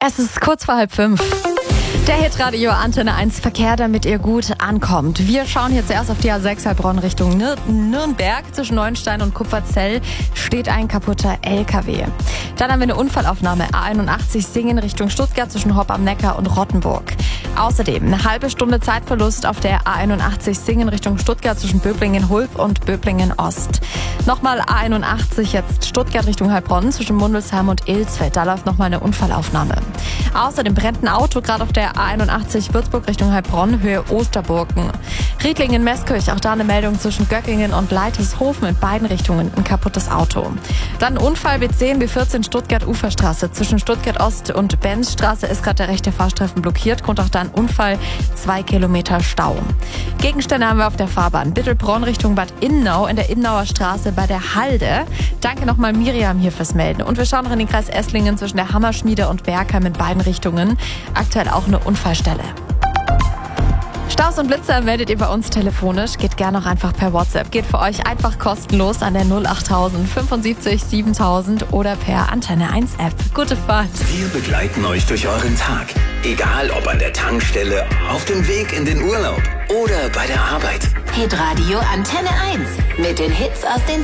Es ist kurz vor 4:30. Der Hitradio Antenne 1 Verkehr, damit ihr gut ankommt. Wir schauen hier zuerst auf die A6 Heilbronn Richtung Nürnberg. Zwischen Neuenstein und Kupferzell steht ein kaputter LKW. Dann haben wir eine Unfallaufnahme A81 Singen Richtung Stuttgart zwischen Hopp am Neckar und Rottenburg. Außerdem eine halbe Stunde Zeitverlust auf der A81 Singen Richtung Stuttgart zwischen Böblingen-Hulb und Böblingen-Ost. Nochmal A81 jetzt Stuttgart Richtung Heilbronn zwischen Mundelsheim und Ilsfeld. Da läuft nochmal eine Unfallaufnahme. Außerdem brennt ein Auto gerade auf der A81 Würzburg Richtung Heilbronn, Höhe Osterburgen. Riedlingen-Meßkirch, auch da eine Meldung zwischen Göckingen und Leitershofen in beiden Richtungen, ein kaputtes Auto. Dann Unfall B10, B14 Stuttgart-Uferstraße. Zwischen Stuttgart-Ost und Benzstraße ist gerade der rechte Fahrstreifen blockiert. Grund auch da ein Unfall, 2 Kilometer Stau. Gegenstände haben wir auf der Fahrbahn. Bittelbronn Richtung Bad Innau in der Innauer Straße bei der Halde. Danke nochmal Miriam hier fürs Melden. Und wir schauen noch in den Kreis Esslingen zwischen der Hammerschmiede und Bergheim in beiden Richtungen. Aktuell auch eine Unfallstelle. Staus und Blitzer meldet ihr bei uns telefonisch. Geht gerne auch einfach per WhatsApp. Geht für euch einfach kostenlos an der 08000 75 7000 oder per Antenne 1 App. Gute Fahrt. Wir begleiten euch durch euren Tag. Egal ob an der Tankstelle, auf dem Weg in den Urlaub oder bei der Arbeit. Hitradio Antenne 1 mit den Hits aus den